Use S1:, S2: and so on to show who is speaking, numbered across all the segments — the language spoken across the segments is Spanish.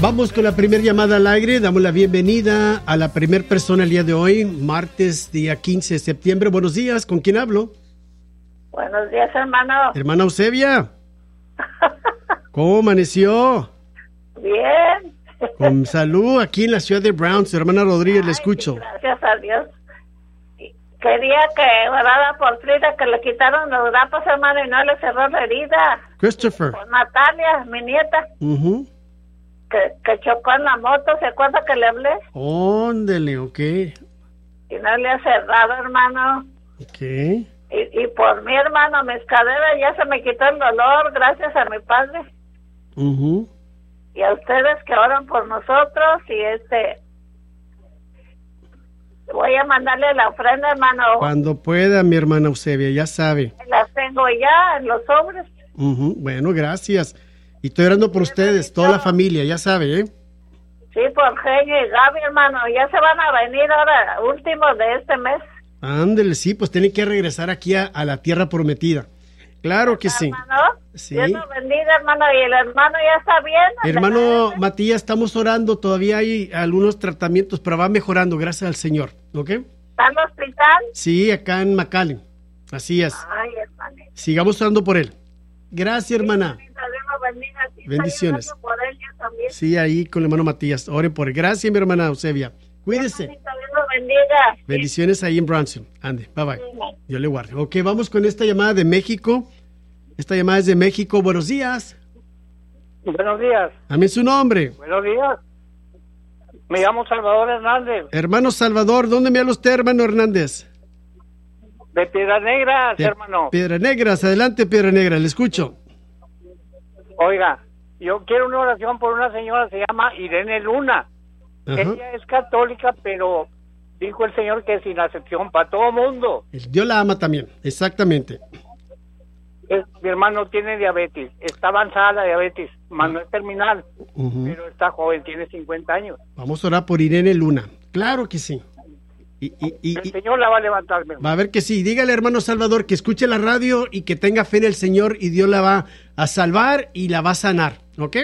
S1: Vamos con la primera llamada al aire. Damos la bienvenida a la primera persona el día de hoy, martes, día 15 de septiembre. Buenos días, ¿con quién hablo?
S2: Buenos días, hermano.
S1: Hermana Eusebia. ¿Cómo amaneció?
S2: Bien.
S1: Con salud aquí en la ciudad de Browns. Hermana Rodríguez, le escucho.
S2: Gracias a Dios. Quería que orara por Frida, que le quitaron los grapas, hermano, y no le cerró la herida.
S1: Christopher.
S2: Por Natalia, mi nieta. Que chocó en la moto, ¿se acuerda que le hablé?
S1: Óndele, ok.
S2: Y no le ha cerrado, hermano.
S1: Ok.
S2: Y por mi hermano, mis caderas, ya se me quitó el dolor, gracias a mi padre. Y a ustedes que oran por nosotros, y voy a mandarle la ofrenda, hermano.
S1: Cuando pueda, mi hermana Eusebia, ya sabe.
S2: Las tengo ya en los sobres.
S1: Bueno, gracias. Y estoy orando por ustedes, toda la familia, ya sabe, ¿eh?
S2: Sí, por Genio y Gaby, hermano. Ya se van a venir ahora, últimos de este mes.
S1: Ándele, sí, pues tienen que regresar aquí a la tierra prometida. Claro que sí.
S2: Hermano,
S1: sí.
S2: Dios lo bendiga, hermano. Y el hermano ya está bien.
S1: Hermano Matías, estamos orando. Todavía hay algunos tratamientos, pero va mejorando, gracias al Señor. ¿Ok?
S2: ¿Está en el hospital?
S1: Sí, acá en McAllen. Así es.
S2: Ay, hermano.
S1: Sigamos orando por él. Gracias, hermana.
S2: Sí, Dios lo bendiga. Sí,
S1: bendiciones.
S2: Estoy orando por él yo también.
S1: Sí, ahí con el hermano Matías. Oren por él. Gracias, mi hermana Eusebia. Cuídese.
S2: Dios lo bendiga.
S1: Bendiciones ahí en Bronson. Ande, bye bye. Dios le guarde. Ok, vamos con esta llamada de México. Esta llamada es de México. Buenos días.
S3: Buenos días.
S1: Dame su nombre.
S3: Buenos días. Me llamo Salvador Hernández.
S1: Hermano Salvador, ¿dónde me habla usted, hermano Hernández?
S3: De Piedras Negras,
S1: De
S3: hermano.
S1: Piedras Negras, adelante, Piedras Negras, le escucho.
S3: Oiga, yo quiero una oración por una señora, se llama Irene Luna.
S1: Ajá.
S3: Ella es católica, pero dijo el Señor que es sin acepción para todo mundo.
S1: Dios la ama también, exactamente.
S3: Mi hermano tiene diabetes, está avanzada la diabetes, no es terminal, pero está joven, tiene 50 años.
S1: Vamos a orar por Irene Luna. Claro que sí.
S3: El Señor la va a levantar, mi hermano.
S1: Va a ver que sí. Dígale, hermano Salvador, que escuche la radio y que tenga fe en el Señor y Dios la va a salvar y la va a sanar. ¿Ok?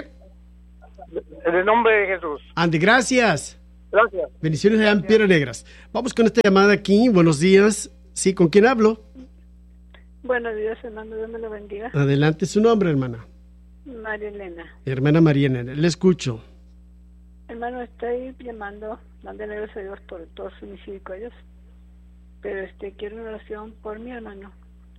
S3: En el nombre de Jesús.
S1: Andy, gracias.
S3: Gracias.
S1: Bendiciones allá en Piedras Negras. Vamos con esta llamada aquí. Buenos días. Sí, ¿con quién hablo?
S4: Buenos días, hermano. Dios me lo bendiga.
S1: Adelante, su nombre, hermana.
S4: María Elena.
S1: Hermana María Elena, le escucho.
S4: Hermano, estoy llamando, dándole gracias a Dios por todos sus misericordias, pero quiero una oración por mi hermano.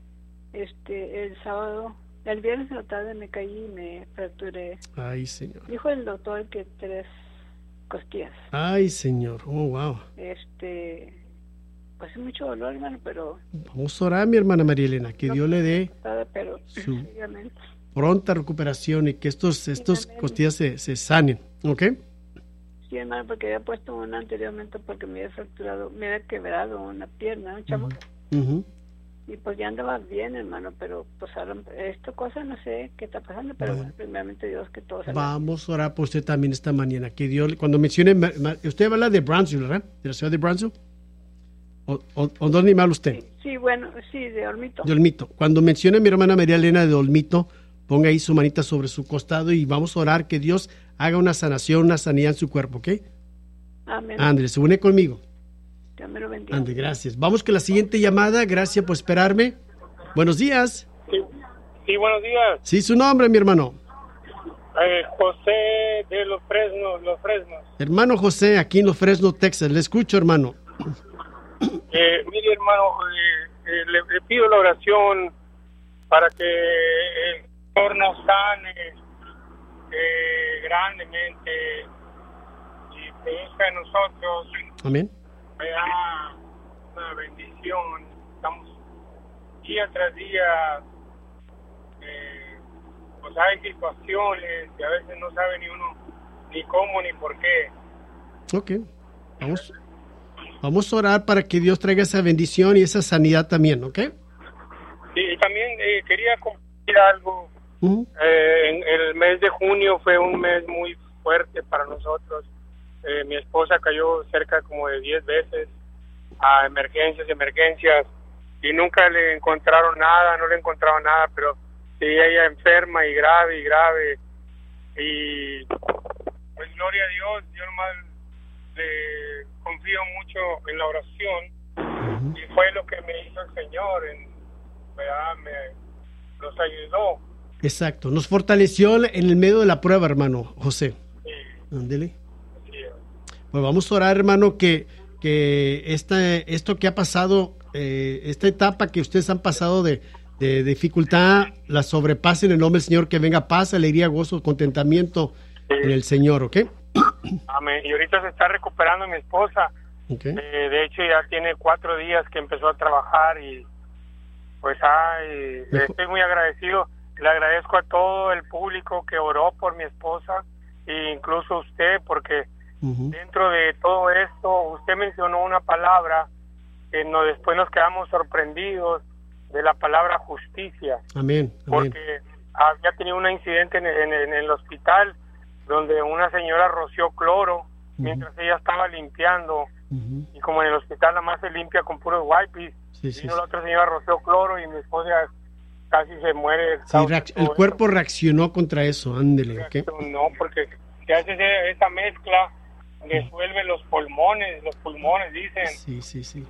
S4: El viernes en la tarde me caí y me fracturé.
S1: Ay, Señor.
S4: Dijo el doctor que 3 costillas.
S1: Ay, Señor. Oh, wow.
S4: Pues es mucho dolor, hermano, pero...
S1: Vamos a orar, mi hermana María Elena, que Dios le dé su pronta recuperación y que estos costillas se sanen, ¿ok?
S4: Sí, hermano, porque había puesto una anteriormente porque me había fracturado, me había quebrado una pierna, un chamo. Y pues ya andaba bien, hermano, pero pues ahora esta cosa no sé qué está pasando, pero bueno, primeramente Dios que todo salga.
S1: Vamos a orar por usted también esta mañana, que Dios, cuando mencione, usted habla de Brownsville, ¿verdad? ¿De la ciudad de Brownsville? ¿O dónde me habla usted?
S4: Sí, bueno, sí, de Olmito.
S1: De Olmito. Cuando mencione a mi hermana María Elena de Olmito, ponga ahí su manita sobre su costado y vamos a orar que Dios haga una sanación, una sanidad en su cuerpo, ¿ok?
S4: Amén.
S1: André, se une conmigo.
S4: Dios me lo bendiga.
S1: André, gracias. Vamos con la siguiente llamada. Gracias por esperarme. Buenos días.
S5: Sí, buenos días.
S1: Sí, su nombre, mi hermano.
S5: José de Los Fresnos.
S1: Hermano José, aquí en Los Fresnos, Texas. Le escucho, hermano.
S5: Mire, hermano, le pido la oración para que el Señor nos sane grandemente y produzca en nosotros.
S1: Amén.
S5: Una bendición. Estamos día tras día, pues hay situaciones que a veces no sabe ni uno ni cómo ni por qué.
S1: Ok, vamos a orar para que Dios traiga esa bendición y esa sanidad también, ¿ok?
S5: Sí, y también quería compartir algo. En el mes de junio fue un mes muy fuerte para nosotros. Mi esposa cayó cerca como de 10 veces a emergencias, y nunca le encontraron nada, pero sí, ella enferma y grave, y pues gloria a Dios, yo nomás le confío mucho en la oración, y fue lo que me hizo el Señor, nos ayudó.
S1: Exacto, nos fortaleció en el medio de la prueba, hermano José.
S5: Sí.
S1: Ándele.
S5: Sí.
S1: Pues vamos a orar, hermano, que esto que ha pasado, esta etapa que ustedes han pasado de dificultad, la sobrepasen en el nombre del Señor, que venga paz, alegría, gozo, contentamiento en el Señor, ¿ok?
S5: Amén. Y ahorita se está recuperando mi esposa.
S1: Okay.
S5: De hecho, ya tiene 4 días que empezó a trabajar y pues estoy muy agradecido. Le agradezco a todo el público que oró por mi esposa e incluso a usted, porque dentro de todo esto usted mencionó una palabra que después nos quedamos sorprendidos de la palabra justicia.
S1: Amén.
S5: Porque había tenido un incidente en el hospital donde una señora roció cloro mientras ella estaba limpiando, y como en el hospital nada más se limpia con puros wipes, vino la otra señora, roció cloro y mi esposa casi se muere.
S1: Sí, el cuerpo reaccionó contra eso, ándele, ¿ok?
S5: No, porque si haces esa mezcla, disuelve los pulmones dicen.
S1: Sí.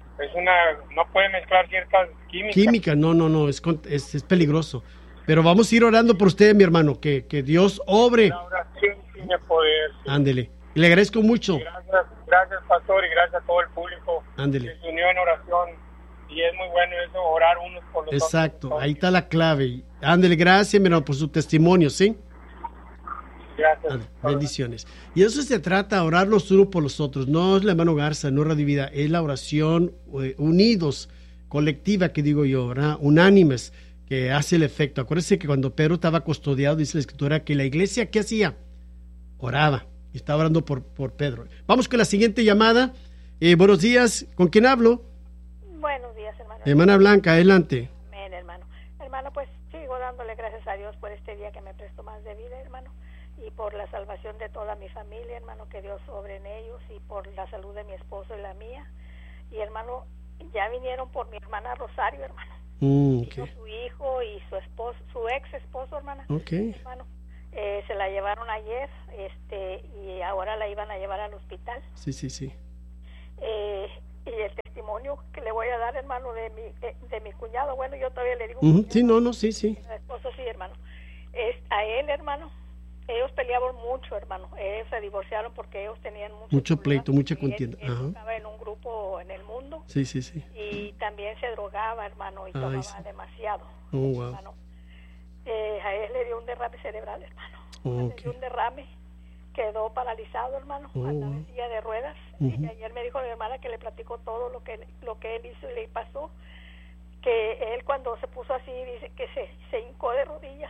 S5: No puede mezclar ciertas químicas.
S1: No, es peligroso. Pero vamos a ir orando por usted, mi hermano, que Dios obre.
S5: La oración tiene poder. Sí.
S1: Ándele. Y le agradezco mucho.
S5: Gracias, pastor, y gracias a todo el público.
S1: Ándele.
S5: Que se unió en oración. Y es muy bueno eso, orar unos por los otros.
S1: Exacto, ahí está la clave. Ándele, gracias, mi hermano, por su testimonio, ¿sí?
S5: Gracias.
S1: Ándele, bendiciones. Y eso se trata, orar los unos por los otros. No es la hermano Garza, no es Radio Vida, es la oración unidos, colectiva, que digo yo, ¿verdad? Unánimes, que hace el efecto. Acuérdense que cuando Pedro estaba custodiado, dice la Escritura, que la iglesia, ¿qué hacía? Oraba, y estaba orando por Pedro. Vamos con la siguiente llamada. Buenos días, ¿con quién hablo?
S6: Buenos días, hermano.
S1: Hermana Blanca, adelante.
S6: Amén, hermano. Hermano, pues sigo dándole gracias a Dios por este día que me prestó más de vida, hermano, y por la salvación de toda mi familia, hermano, que Dios sobre en ellos, y por la salud de mi esposo y la mía. Y, hermano, ya vinieron por mi hermana Rosario, hermano.
S1: Okay.
S6: Su hijo y su esposo, su ex esposo, hermana.
S1: Okay.
S6: Hermano, se la llevaron ayer, y ahora la iban a llevar al hospital.
S1: Sí.
S6: Y el testimonio que le voy a dar, hermano, de mi cuñado, bueno, yo todavía le digo
S1: cuñado, sí, sí.
S6: Mi esposo, sí, hermano. A él, hermano, ellos peleaban mucho, hermano. Ellos se divorciaron porque ellos tenían
S1: mucho pleito, mucha contienda.
S6: Él estaba en un grupo en el mundo.
S1: Sí.
S6: Y también se drogaba, hermano, y tomaba demasiado.
S1: Oh, wow.
S6: Hermano. A él le dio un derrame cerebral, hermano.
S1: Okay.
S6: Le dio un derrame, quedó paralizado, hermano, andaba en silla de ruedas. Y ayer me dijo mi hermana que le platicó todo lo que él hizo y le pasó, que él cuando se puso así, dice que se hincó de rodillas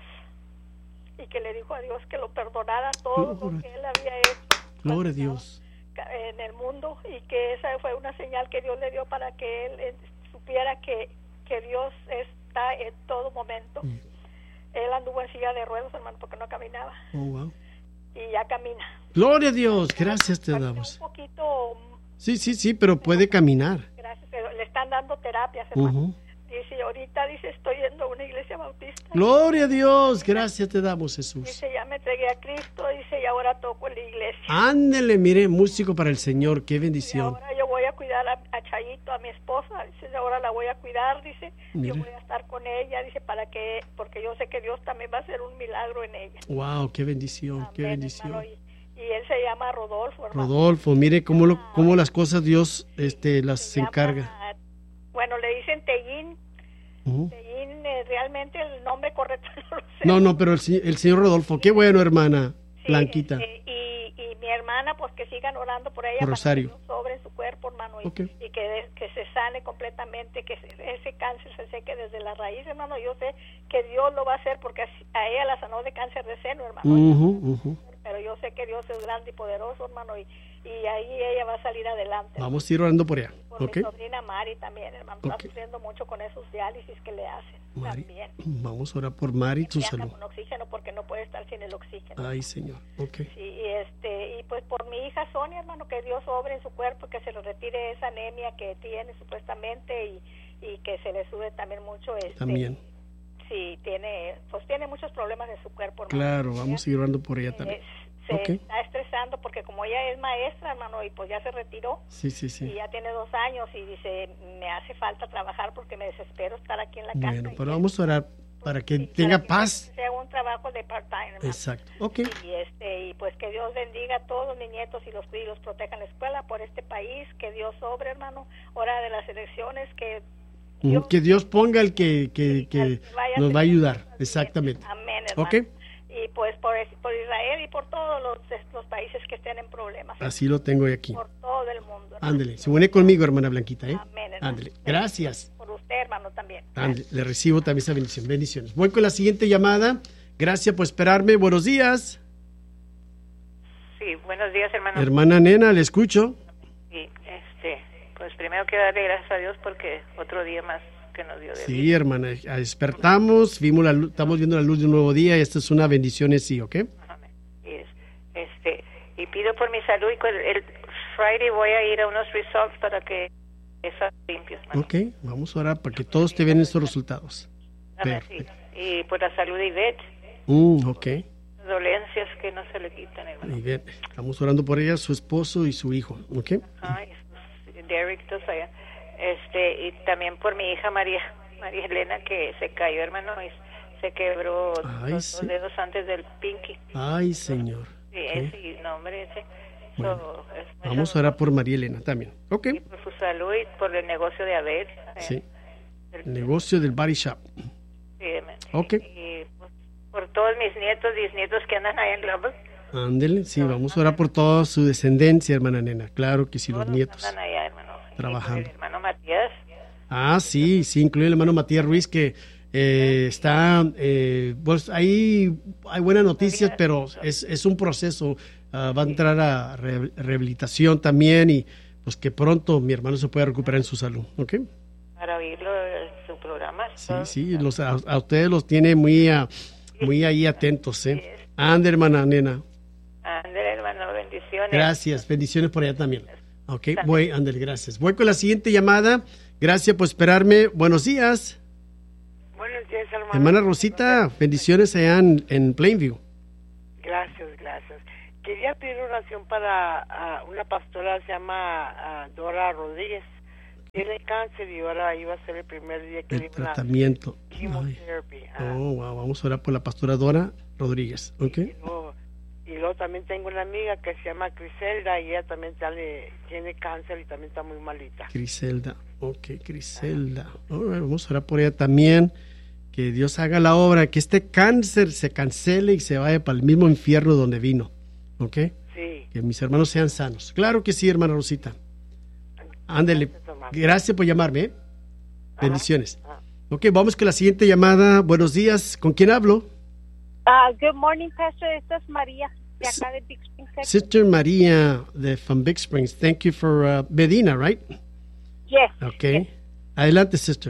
S6: y que le dijo a Dios que lo perdonara todo lo que él había hecho.
S1: Gloria a Dios.
S6: En el mundo, y que esa fue una señal que Dios le dio para que él supiera que Dios está en todo momento. Él anduvo en silla de ruedas, hermano, porque no caminaba.
S1: Oh, wow.
S6: Y ya camina.
S1: Gloria a Dios, gracias te damos.
S6: Un poquito.
S1: Sí, pero puede caminar.
S6: Gracias, pero le están dando terapias, hermano. Dice, ahorita estoy yendo a una iglesia bautista.
S1: Gloria a Dios, gracias te damos, Jesús.
S6: Dice, ya me entregué a Cristo, dice, y ahora toco en la iglesia.
S1: Ándele, mire, músico para el Señor, qué bendición.
S6: Y ahora yo voy a cuidar a Chayito, a mi esposa, dice, ahora la voy a cuidar, dice, yo voy a estar con ella, dice, porque yo sé que Dios también va a hacer un milagro en ella.
S1: Wow, qué bendición,
S6: amén,
S1: qué bendición.
S6: Hermano, y él se llama Rodolfo, hermano.
S1: Rodolfo, mire cómo las cosas Dios las encarga.
S6: Bueno, le dicen Tellín. Tellín, realmente el nombre correcto no lo sé.
S1: No, pero el señor Rodolfo, qué bueno, hermana Blanquita.
S6: Y mi hermana, pues que sigan orando por ella,
S1: por Rosario,
S6: para que Dios sobre su cuerpo, hermano, y que se sane completamente, que ese cáncer se seque desde la raíz, hermano. Yo sé que Dios lo va a hacer, porque a ella la sanó de cáncer de seno, hermano. Pero yo sé que Dios es grande y poderoso, hermano, y ahí ella va a salir adelante.
S1: Vamos a ir orando por ella.
S6: Por mi sobrina Mari también, hermano, está sufriendo mucho con esos diálisis que le hacen.
S1: Mari,
S6: también.
S1: Vamos a orar por Mari, su salud.
S6: Con oxígeno, porque no puede estar sin el oxígeno.
S1: Ay, Señor,
S6: Sí, y pues por mi hija Sonia, hermano, que Dios obre en su cuerpo, que se le retire esa anemia que tiene supuestamente, y que se le sube también mucho.
S1: También.
S6: Sí, tiene muchos problemas en su cuerpo, hermano.
S1: Claro, vamos a ir orando por ella también.
S6: Se está estresando trabajando porque como ella es maestra, hermano, y pues ya se retiró.
S1: Sí.
S6: Y ya tiene 2 años y dice, me hace falta trabajar porque me desespero estar aquí en la casa.
S1: Bueno, pero vamos a orar para que tenga paz.
S6: Sea un trabajo de part-time, hermano.
S1: Exacto, ok.
S6: Y pues que Dios bendiga a todos mis nietos y los cuide y los proteja en la escuela por este país, que Dios sobre, hermano, hora de las elecciones, que
S1: Dios ponga el que nos va a ayudar, exactamente.
S6: Amén, hermano.
S1: Ok.
S6: Y pues por Israel y por todos los países que estén en problemas.
S1: Así lo tengo aquí.
S6: Por todo el mundo.
S1: Ándele, se une conmigo, hermana Blanquita, ¿eh?
S6: Amén, hermano.
S1: Ándele, gracias.
S6: Por usted, hermano, también.
S1: Ándele, le recibo también esa bendición. Bendiciones. Voy con la siguiente llamada. Gracias por esperarme. Buenos días.
S7: Sí, buenos días, hermano.
S1: Hermana Nena, le escucho.
S7: Sí, pues primero quiero darle gracias a Dios porque otro día más que nos dio de
S1: Sí,
S7: vida.
S1: hermana, despertamos, vimos la luz, estamos viendo la luz de un nuevo día y esta es una bendición en sí, ¿ok?
S7: Amén. Y pido por mi salud y el Friday voy a ir a unos results para que estén limpios, hermano.
S1: Ok, vamos a orar para que todos te vean estos resultados.
S7: Amén, sí. Y por la salud de Ivette,
S1: Ok,
S7: dolencias que no se le quitan, hermano.
S1: y bien, estamos orando por ella, su esposo y su hijo, ¿ok?
S7: Ay, Derek, todos allá. Y también por mi hija María Elena, que se cayó, hermano, y se quebró los dedos antes del pinky.
S1: Ay, Señor.
S7: Sí, ese nombre, ese.
S1: Bueno, vamos a orar por María Elena también, ¿ok?
S7: Y por su salud y por el negocio de Abel.
S1: Sí, el negocio del body shop.
S7: Sí,
S1: ok.
S7: Y pues, por todos mis nietos, bisnietos que andan ahí en Global.
S1: Ándele, sí, vamos a orar por toda su descendencia, hermana Nena. Claro que sí, los
S7: Todos
S1: nietos.
S7: andan allá, hermano.
S1: Trabajando.
S7: Y por el hermano Matías.
S1: Sí, incluye el hermano Matías Ruiz que está, pues ahí hay buenas noticias, pero es un proceso. Va a entrar a rehabilitación también y pues que pronto mi hermano se pueda recuperar en su salud, ¿ok?
S7: Para oírlo en su programa.
S1: Sí, a ustedes los tiene muy ahí atentos, ¿eh? Ande, hermana Nena.
S7: Ande, hermano, bendiciones.
S1: Gracias, bendiciones por allá también. Ok, Ander, gracias. Voy con la siguiente llamada. Gracias por esperarme. Buenos días.
S8: Buenos días, hermano.
S1: Hermana Rosita, bendiciones allá en Plainview.
S8: Gracias. Quería pedir oración para una pastora, se llama Dora Rodríguez. Tiene cáncer y ahora iba a ser el primer día que le iban a
S1: tratamiento.
S8: Quimioterapia.
S1: Wow, vamos a orar por la pastora Dora Rodríguez, ¿ok?
S8: Y luego también tengo una amiga que se llama Griselda y ella también tiene cáncer y también está muy malita.
S1: Griselda. Vamos a orar por ella también. Que Dios haga la obra, que este cáncer se cancele y se vaya para el mismo infierno donde vino, ¿ok?
S8: Sí.
S1: Que mis hermanos sean sanos. Claro que sí, hermana Rosita. Ándele. Gracias por llamarme, ¿eh? Bendiciones. Ok, vamos con la siguiente llamada. Buenos días. ¿Con quién hablo?
S9: Good morning, Pastor. Esta es María, de acá de Big Springs, Texas.
S1: Sister María from Big Springs. Thank you for Medina, right?
S9: Yes.
S1: Okay.
S9: Yes.
S1: Adelante, sister.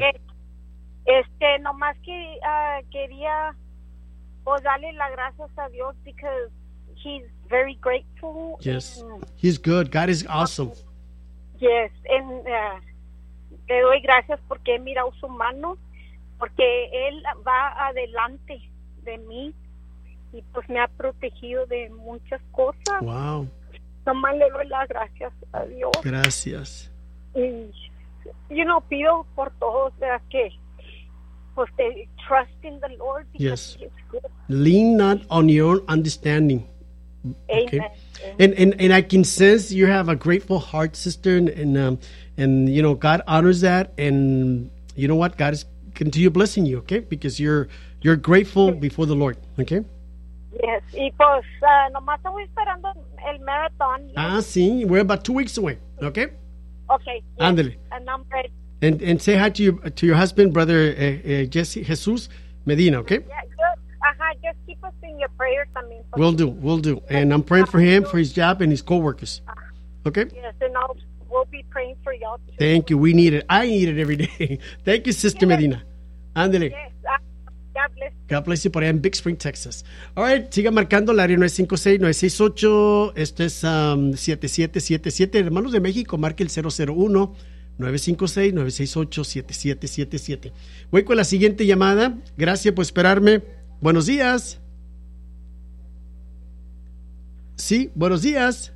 S9: Nomás que quería darle las gracias a Dios because he's very grateful.
S1: Yes. He's good. God is awesome.
S9: Yes. Le doy gracias porque he mirado su mano, porque Él va adelante de mí y pues me ha protegido de muchas cosas.
S1: Wow.
S9: Nomás le doy las gracias a Dios.
S1: Gracias.
S9: Y pido por todos que pues they trust in the Lord because He is good.
S1: Lean not on your own understanding. Okay.
S9: Amen.
S1: And I can sense you have a grateful heart, sister, and God honors that, and you know what, God is continue blessing you, okay, because you're grateful before the Lord, okay.
S9: Yes, y pues nomás estoy esperando el marathon.
S1: Sí, we're about 2 weeks away, okay.
S9: Okay. Yes.
S1: Ándale.
S9: And I'm ready.
S1: And say hi to your husband, brother Jesus Medina, okay?
S9: Yeah, good. Just keep us in your prayers también.
S1: We'll do. And I'm praying for him, for his job, and his co-workers. Okay?
S9: Yes, and we'll be praying for y'all too.
S1: Thank you. We need it. I need it every day. Thank you, Sister Medina. Ándale.
S9: Yes. God bless.
S1: God bless you por allá en Big Spring, Texas. All right, siga marcando el área 956-968. Esto es 7777. Hermanos de México, marque el 001-956-968-7777. Voy con la siguiente llamada. Gracias por esperarme. Buenos días. Sí, buenos días.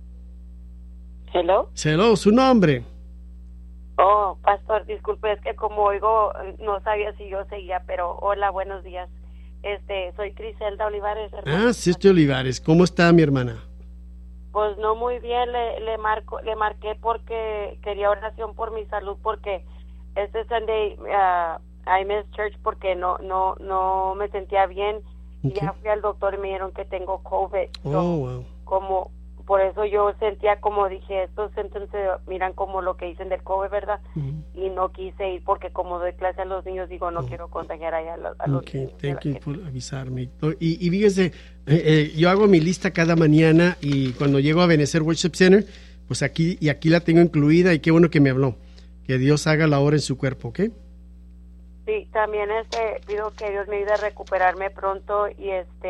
S10: Hello.
S1: Hello, su nombre.
S10: Oh, pastor, disculpe, es que como oigo, no sabía si yo seguía, pero hola, buenos días. Soy Criselda Olivares.
S1: Hermano. Sister Olivares, ¿cómo está mi hermana?
S10: Pues no muy bien, le marqué porque quería oración por mi salud, porque este Sunday I missed church porque no me sentía bien. Okay. Ya fui al doctor y me dijeron que tengo COVID.
S1: Wow.
S10: Como por eso yo sentía, como dije, estos síntomas miran como lo que dicen del COVID, ¿verdad? Uh-huh. Y no quise ir porque como doy clase a los niños, digo, no quiero contagiar a los niños.
S1: Thank you por avisarme. Y fíjese, yo hago mi lista cada mañana y cuando llego a Benecer Worship Center, pues aquí la tengo incluida y qué bueno que me habló. Que Dios haga la obra en su cuerpo, ¿ok?
S10: Sí, también pido que Dios me ayude a recuperarme pronto y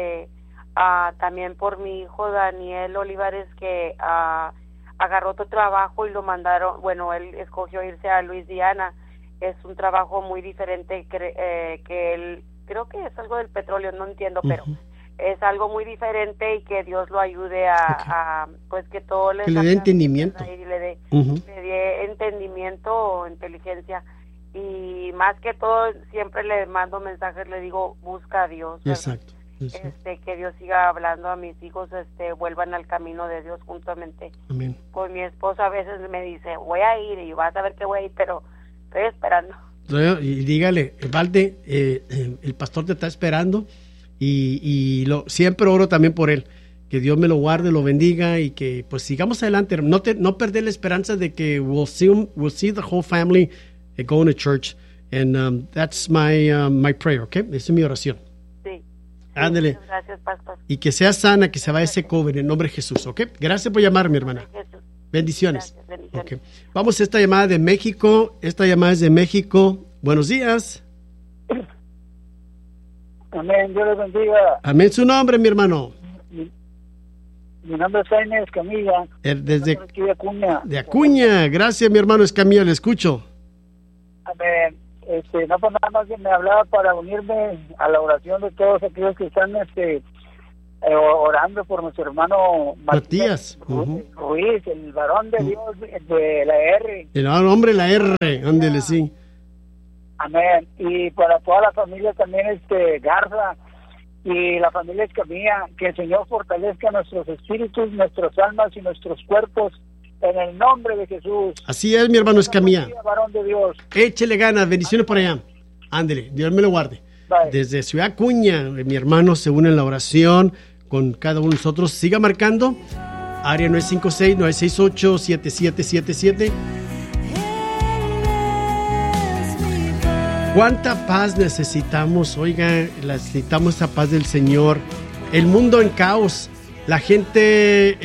S10: también por mi hijo Daniel Olivares que agarró otro trabajo y lo mandaron, bueno, él escogió irse a Luisiana. Es un trabajo muy diferente que él, creo que es algo del petróleo, no entiendo, uh-huh. Pero es algo muy diferente y que Dios lo ayude a pues que todo
S1: que le dé entendimiento.
S10: Y le dé entendimiento o inteligencia. Y más que todo, siempre le mando mensajes, le digo, busca a Dios.
S1: Exacto.
S10: Que Dios siga hablando a mis hijos, vuelvan al camino de Dios juntamente.
S1: Amén.
S10: Pues mi esposa a veces me dice, voy a ir y vas a ver que voy a ir, pero estoy esperando.
S1: Y dígale, Valde, el pastor te está esperando y siempre oro también por él. Que Dios me lo guarde, lo bendiga y que pues sigamos adelante. No perder la esperanza de que we'll see the whole family going to church, and that's my prayer, ¿ok? Esa es mi oración.
S10: Sí.
S1: Ándale.
S10: Gracias, pastor.
S1: Y que sea sana, que se vaya ese COVID en nombre de Jesús, ¿ok? Gracias por llamar, mi hermana. Bendiciones.
S10: Gracias, bendiciones.
S1: Okay. Vamos a esta llamada de México. Esta llamada es de México. Buenos días.
S11: Amén, Dios les bendiga.
S1: Amén, su nombre, mi hermano.
S11: Mi nombre es Jaime Escamilla.
S1: Desde
S11: de Acuña.
S1: De Acuña. Gracias, mi hermano Escamilla, le escucho.
S11: Amén. No, pues nada más que me hablaba para unirme a la oración de todos aquellos que están orando por nuestro hermano
S1: Matías
S11: Ruiz, el varón de Dios de la R.
S1: El hombre de la R, ándele, sí.
S11: Amén. Y para toda la familia también, Garza y la familia Escamilla, que el Señor fortalezca nuestros espíritus, nuestras almas y nuestros cuerpos. En el nombre de Jesús.
S1: Así es, mi hermano Escamilla.
S11: Varón de Dios.
S1: Échele ganas, bendiciones por allá. Ándele, Dios me lo guarde. Bye. Desde Ciudad Acuña, mi hermano se une en la oración con cada uno de nosotros. Siga marcando. Área 956-968-7777. ¿Cuánta paz necesitamos? Oiga, necesitamos esa paz del Señor. El mundo en caos. La gente,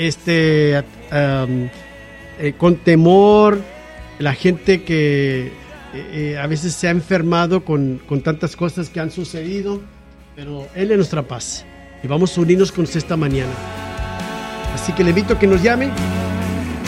S1: con temor, la gente que a veces se ha enfermado con tantas cosas que han sucedido, pero Él es nuestra paz y vamos a unirnos con usted esta mañana. Así que le invito a que nos llame